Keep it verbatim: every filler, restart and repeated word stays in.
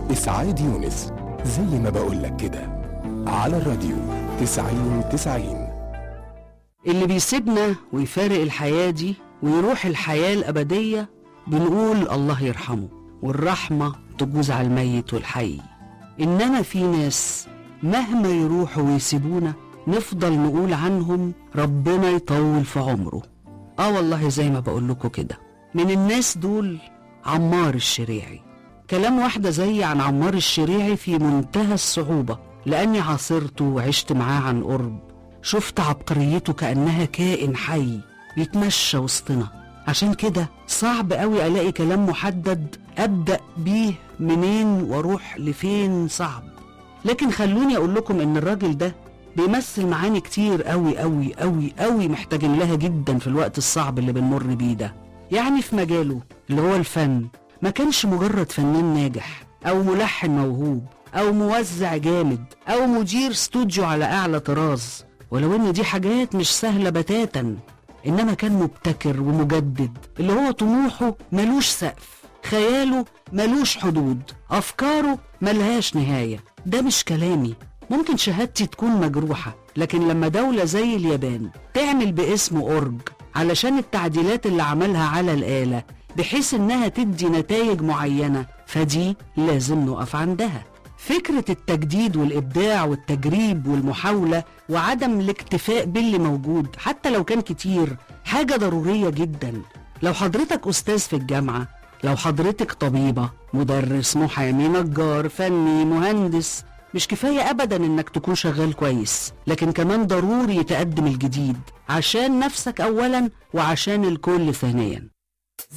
إسعاد يونس، زي ما بقولك كده، على الراديو تسعين تسعين. اللي بيسيبنا ويفارق الحياة دي ويروح الحياة الأبدية بنقول الله يرحمه، والرحمة تجوز على الميت والحي. إنما في ناس مهما يروحوا ويسيبونا نفضل نقول عنهم ربنا يطول في عمره. آه والله زي ما بقول لكم كده. من الناس دول عمار الشريعي. كلام واحدة زي عن عمار الشريعي في منتهى الصعوبة، لأني عاصرته وعشت معاه عن قرب. شفت عبقريته كأنها كائن حي بيتمشى وسطنا. عشان كده صعب قوي ألاقي كلام محدد أبدأ بيه منين واروح لفين، صعب. لكن خلوني أقول لكم إن الراجل ده بيمثل معاني كتير قوي قوي قوي قوي محتاجين لها جدا في الوقت الصعب اللي بنمر بيه ده. يعني في مجاله اللي هو الفن ما كانش مجرد فنان ناجح أو ملحن موهوب أو موزع جامد أو مدير استوديو على أعلى طراز، ولو إن دي حاجات مش سهلة بتاتا، إنما كان مبتكر ومجدد اللي هو طموحه ملوش سقف، خياله ملوش حدود، أفكاره ملهاش نهاية. ده مش كلامي، ممكن شهادتي تكون مجروحة، لكن لما دولة زي اليابان تعمل باسمه أورج علشان التعديلات اللي عملها على الآلة بحيث إنها تدي نتائج معينة، فدي لازم نقف عندها. فكرة التجديد والإبداع والتجريب والمحاولة وعدم الاكتفاء باللي موجود حتى لو كان كتير حاجة ضرورية جدا. لو حضرتك أستاذ في الجامعة، لو حضرتك طبيبة، مدرس، محامي، نجار، فني، مهندس، مش كفاية أبدا إنك تكون شغال كويس، لكن كمان ضروري تقدم الجديد عشان نفسك أولا وعشان الكل ثانيا.